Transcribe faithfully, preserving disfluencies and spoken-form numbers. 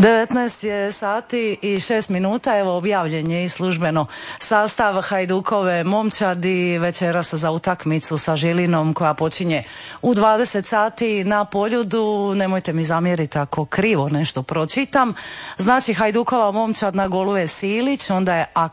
devetnaest je sati i šest minuta, evo objavljen je i službeno sastav Hajdukove momčadi večeras za utakmicu sa Žilinom koja počinje u dvadeset sati na Poljudu. Nemojte mi zamjeriti ako krivo nešto pročitam. Znači Hajdukova momčad na golu je Silić, onda je